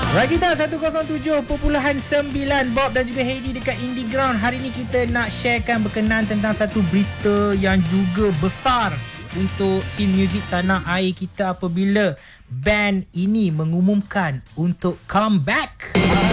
Rakita 107.9 Bob dan juga Heidi dekat Indie Ground. Hari ni kita nak sharekan berkenaan tentang satu berita yang juga besar untuk scene muzik tanah air kita apabila band ini mengumumkan untuk comeback.